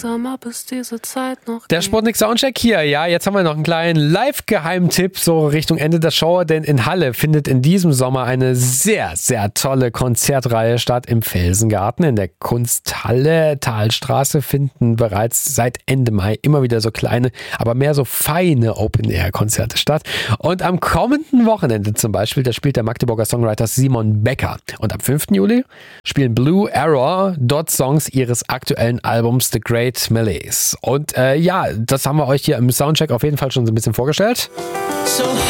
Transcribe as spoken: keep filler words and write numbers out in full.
langsamer, bis diese Zeit noch Der Sputnik Soundcheck hier, ja, jetzt haben wir noch einen kleinen Live-Geheimtipp so Richtung Ende der Show, denn in Halle findet in diesem Sommer eine sehr, sehr tolle Konzertreihe statt im Felsengarten. In der Kunsthalle Talstraße finden bereits seit Ende Mai immer wieder so kleine, aber mehr so feine Open-Air-Konzerte statt. Und am kommenden Wochenende zum Beispiel, da spielt der Magdeburger Songwriter Simon Becker. Und am fünften Juli spielen Blue Error dort Songs ihres aktuellen Albums The Great Malaise. Und äh, ja, das haben wir euch hier im Soundcheck auf jeden Fall schon so ein bisschen vorgestellt. So